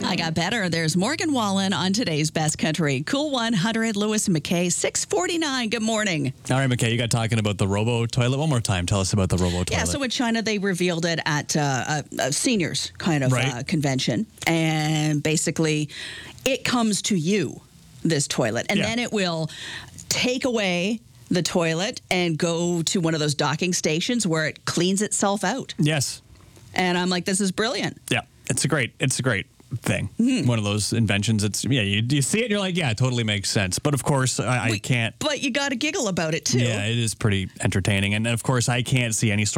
I got better. There's Morgan Wallen on today's Best Country. Cool 100, Lewis McKay, 649. Good morning. All right, McKay, you got talking about the robo-toilet. One more time. Tell us about the robo-toilet. Yeah, so in China, they revealed it at a seniors kind of convention. And basically, it comes to you, this toilet. And then it will take away the toilet and go to one of those docking stations where it cleans itself out. Yes. And I'm like, this is brilliant. Yeah, it's a great thing. One of those inventions. It's you see it and you're like, yeah, it totally makes sense. But of course, I can't. But you got to giggle about it too. Yeah, it is pretty entertaining. And of course, I can't see any